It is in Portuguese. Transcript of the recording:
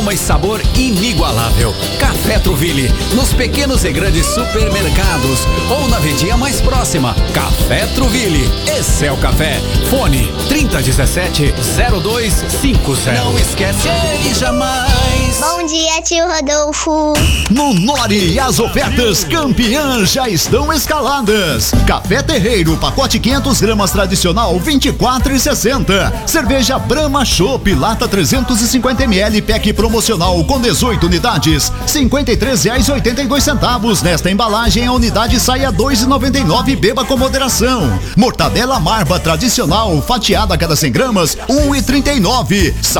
E sabor inigualável. Café Trouville, nos pequenos e grandes supermercados ou na vendinha mais próxima. Café Trouville, esse é o café. Fone 3017-0250. Não esquece ele jamais. Bom dia, tio Rodolfo. No Nori, as ofertas campeãs já estão escaladas. Café Terreiro, pacote 500 gramas tradicional, 24,60. Cerveja Brahma Chopp, lata 350 ml, pack promocional com 18 unidades, R$53,82. Nesta embalagem, a unidade sai a R$2,99. Beba com moderação. Mortadela Marba tradicional, fatiada a cada 100 gramas, R$1,39.